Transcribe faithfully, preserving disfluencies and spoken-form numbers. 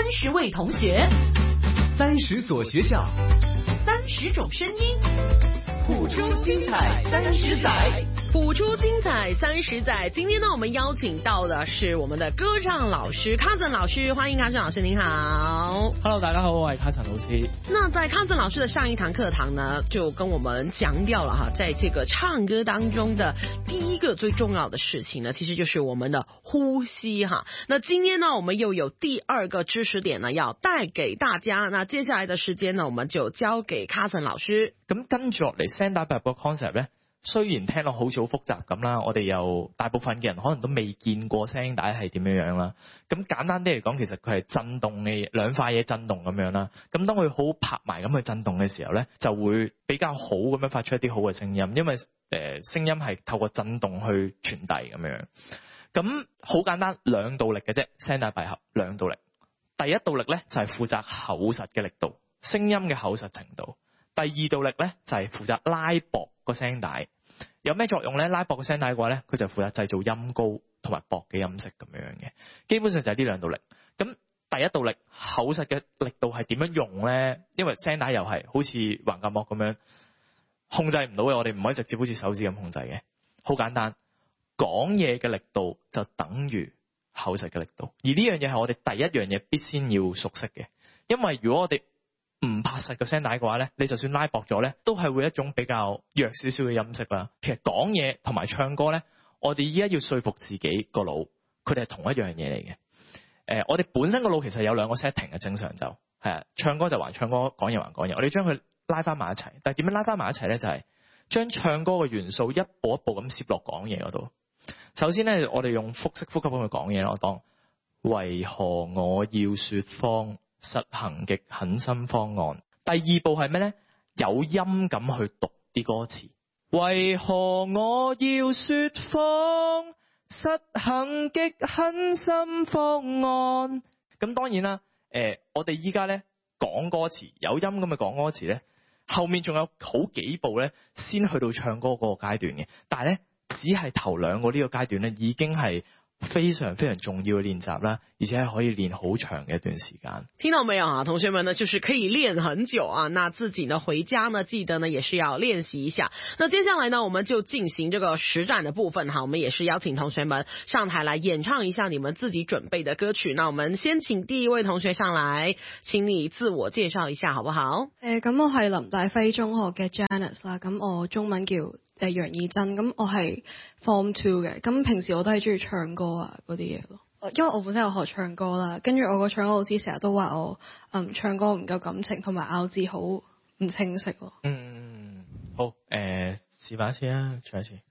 三十位同学， 三十所学校， 三十种声音， 谱出精彩三十载。 谱出精彩三十载。今天呢，我们邀请到的是我们的歌唱老师卡森老师，欢迎卡森老师，您好。 Hello， 大家好，我係卡森老師。 那在卡森老師的上一堂課堂呢，就跟我們強調了哈，在這個唱歌當中的第一個最重要的事情呢，其實就是我們的呼吸哈。那今天呢，我們又有第二個知識點呢，要帶給大家。那接下來的時間呢，我們就交給卡森老師。 咁跟住落嚟聲帶八個 concept 咧。雖然聽落好似好複雜咁啦，我哋又大部分嘅人可能都未見過聲帶係點樣樣啦。咁簡單啲嚟講，其實佢係震動嘅兩塊嘢震動咁樣啦。咁當佢好拍埋咁去震動嘅時候咧，就會比較好咁樣發出一啲好嘅聲音，因為誒、呃、聲音係透過震動去傳遞咁樣。咁好簡單，兩度力嘅啫，聲帶閉合兩度力。第一度力咧就係、是、負責厚實嘅力度，聲音嘅厚實程度。第二度力咧就係、是、負責拉薄個聲帶。有咩作用咧？拉薄個聲帶嘅話咧，佢就負責製造音高同埋薄嘅音色咁樣嘅。基本上就係呢兩度力。咁第一度力厚實嘅力度係點樣用咧？因為聲帶又係好似橫膈膜咁樣控制唔到嘅，我哋唔可以直接好似手指咁控制嘅。好簡單，講嘢嘅力度就等於厚實嘅力度。而呢樣嘢係我哋第一樣嘢必先要熟悉嘅，因為如果我哋唔拍實個聲帶嘅話咧，你就算拉薄咗咧，都係會一種比較弱少少嘅音色啦。其實講嘢同埋唱歌咧，我哋依家要說服自己個腦，佢哋係同一樣嘢嚟嘅。誒、呃，我哋本身個腦其實有兩個 setting 嘅，正常就係啊，唱歌就還唱歌，講嘢還講嘢。我哋將佢拉翻埋一齊，但係點樣拉翻埋一齊咧？就係、是、將唱歌嘅元素一步一步咁攝落講嘢嗰度。首先咧，我哋用腹式呼吸咁去講嘢啦。我當為何我要說謊？實行極狠心方案。第二步係咩咧？有音咁去讀啲歌詞。為何我要說謊？實行極狠心方案。咁當然啦，誒、呃，我哋依家咧講歌詞，有音咁嘅講歌詞咧，後面仲有好幾步咧，先去到唱歌嗰個階段嘅。但係咧，只係頭兩個呢個階段咧，已經係非常非常重要嘅練習啦，而且係可以練好長嘅一段時間。 聽到沒有啊，同學們呢，就是可以練很久啊。那自己呢，回家呢，記得呢，也是要練習一下。那接下來呢，我們就進行這個實戰的部分哈。我們也是邀請同學們上台來演唱一下你們自己準備的歌曲。那我們先請第一位同學上來，請你自我介紹一下，好不好？ 誒，咁我係林大輝中學嘅 Janice 啦，咁我中文叫誒楊以真，咁我係 Form Two 嘅，咁平時我都係中意唱歌啊嗰啲嘢咯。因為我本身有學唱歌啦，跟住我個唱歌老師成日都話我嗯唱歌唔夠感情，同埋咬字好唔清晰咯。 嗯，好，誒、呃，示範一次啊，唱一次。